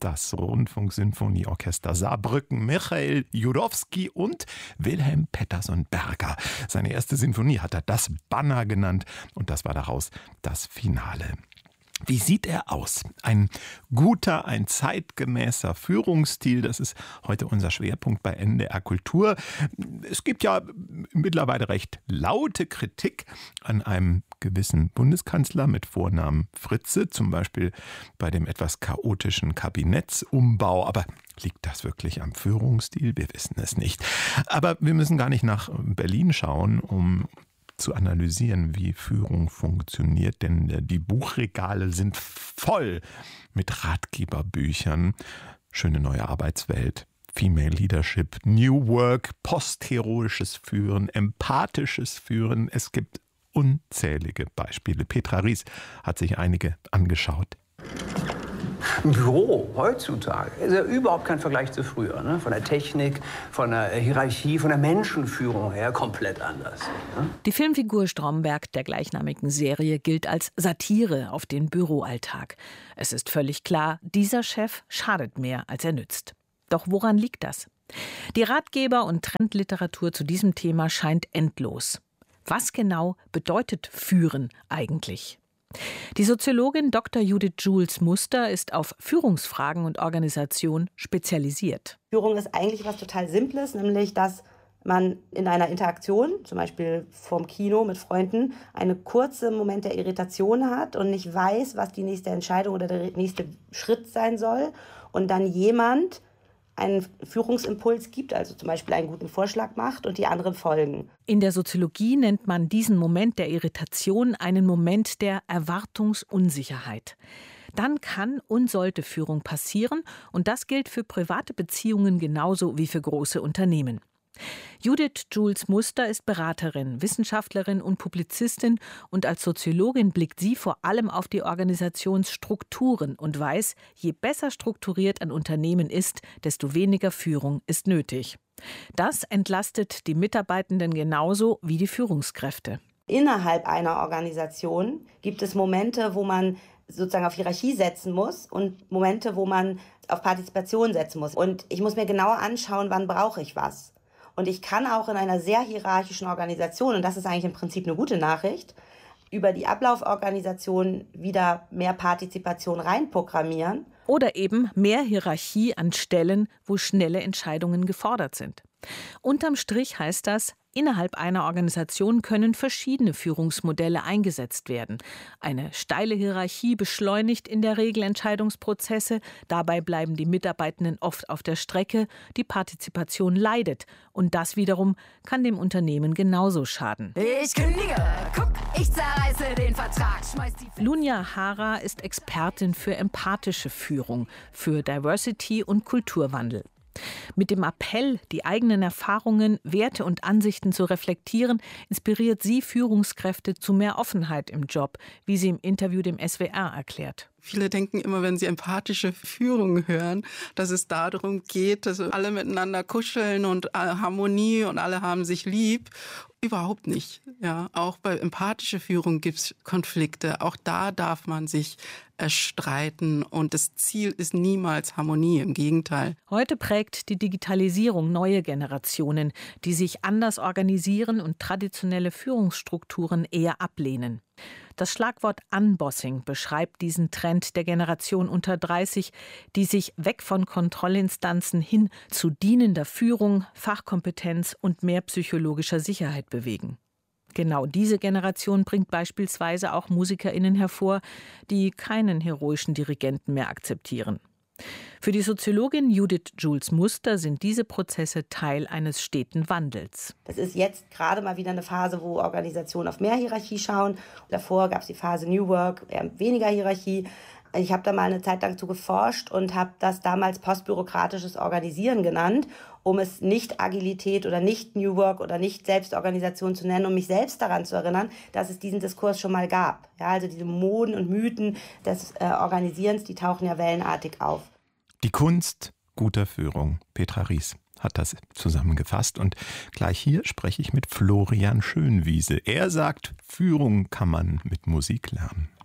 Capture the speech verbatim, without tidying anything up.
das Rundfunksinfonieorchester Saarbrücken, Michael Jurowski und Wilhelm Pettersson-Berger. Seine erste Sinfonie hat er das Banner genannt und das war daraus das Finale. Wie sieht er aus? Ein guter, ein zeitgemäßer Führungsstil, das ist heute unser Schwerpunkt bei N D R Kultur. Es gibt ja mittlerweile recht laute Kritik an einem gewissen Bundeskanzler mit Vornamen Fritze, zum Beispiel bei dem etwas chaotischen Kabinettsumbau. Aber liegt das wirklich am Führungsstil? Wir wissen es nicht. Aber wir müssen gar nicht nach Berlin schauen, um zu analysieren, wie Führung funktioniert, denn die Buchregale sind voll mit Ratgeberbüchern. Schöne neue Arbeitswelt, Female Leadership, New Work, postheroisches Führen, empathisches Führen. Es gibt unzählige Beispiele. Petra Ries hat sich einige angeschaut. Ein Büro heutzutage ist ja überhaupt kein Vergleich zu früher. Ne? Von der Technik, von der Hierarchie, von der Menschenführung her komplett anders. Ne? Die Filmfigur Stromberg der gleichnamigen Serie gilt als Satire auf den Büroalltag. Es ist völlig klar, dieser Chef schadet mehr, als er nützt. Doch woran liegt das? Die Ratgeber- und Trendliteratur zu diesem Thema scheint endlos. Was genau bedeutet Führen eigentlich? Die Soziologin Doktor Judith Jules Muster ist auf Führungsfragen und Organisation spezialisiert. Führung ist eigentlich was total Simples, nämlich dass man in einer Interaktion, zum Beispiel vorm Kino mit Freunden, einen kurzen Moment der Irritation hat und nicht weiß, was die nächste Entscheidung oder der nächste Schritt sein soll. Und dann jemand einen Führungsimpuls gibt, also zum Beispiel einen guten Vorschlag macht und die anderen folgen. In der Soziologie nennt man diesen Moment der Irritation einen Moment der Erwartungsunsicherheit. Dann kann und sollte Führung passieren und das gilt für private Beziehungen genauso wie für große Unternehmen. Judith Jules Muster ist Beraterin, Wissenschaftlerin und Publizistin und als Soziologin blickt sie vor allem auf die Organisationsstrukturen und weiß, je besser strukturiert ein Unternehmen ist, desto weniger Führung ist nötig. Das entlastet die Mitarbeitenden genauso wie die Führungskräfte. Innerhalb einer Organisation gibt es Momente, wo man sozusagen auf Hierarchie setzen muss und Momente, wo man auf Partizipation setzen muss. Und ich muss mir genauer anschauen, wann brauche ich was. Und ich kann auch in einer sehr hierarchischen Organisation, und das ist eigentlich im Prinzip eine gute Nachricht, über die Ablauforganisation wieder mehr Partizipation reinprogrammieren. Oder eben mehr Hierarchie an Stellen, wo schnelle Entscheidungen gefordert sind. Unterm Strich heißt das, innerhalb einer Organisation können verschiedene Führungsmodelle eingesetzt werden. Eine steile Hierarchie beschleunigt in der Regel Entscheidungsprozesse. Dabei bleiben die Mitarbeitenden oft auf der Strecke. Die Partizipation leidet. Und das wiederum kann dem Unternehmen genauso schaden. Ich kündige, guck, ich zerreiße den Vertrag. Schmeiß die Lunia Hara ist Expertin für empathische Führung, für Diversity und Kulturwandel. Mit dem Appell, die eigenen Erfahrungen, Werte und Ansichten zu reflektieren, inspiriert sie Führungskräfte zu mehr Offenheit im Job, wie sie im Interview dem S W R erklärt. Viele denken immer, wenn sie empathische Führung hören, dass es darum geht, dass alle miteinander kuscheln und Harmonie und alle haben sich lieb. Überhaupt nicht. Ja, auch bei empathischer Führung gibt es Konflikte. Auch da darf man sich äh, streiten und das Ziel ist niemals Harmonie, im Gegenteil. Heute prägt die Digitalisierung neue Generationen, die sich anders organisieren und traditionelle Führungsstrukturen eher ablehnen. Das Schlagwort Unbossing beschreibt diesen Trend der Generation unter dreißig, die sich weg von Kontrollinstanzen hin zu dienender Führung, Fachkompetenz und mehr psychologischer Sicherheit bewegen. Genau diese Generation bringt beispielsweise auch MusikerInnen hervor, die keinen heroischen Dirigenten mehr akzeptieren. Für die Soziologin Judith Jules Muster sind diese Prozesse Teil eines steten Wandels. Das ist jetzt gerade mal wieder eine Phase, wo Organisationen auf mehr Hierarchie schauen. Davor gab es die Phase New Work, eher weniger Hierarchie. Ich habe da mal eine Zeit lang zu geforscht und habe das damals postbürokratisches Organisieren genannt, um es nicht Agilität oder nicht New Work oder nicht Selbstorganisation zu nennen, um mich selbst daran zu erinnern, dass es diesen Diskurs schon mal gab. Ja, also diese Moden und Mythen des äh, Organisierens, die tauchen ja wellenartig auf. Die Kunst guter Führung. Petra Ries hat das zusammengefasst. Und gleich hier spreche ich mit Florian Schönwiese. Er sagt, Führung kann man mit Musik lernen.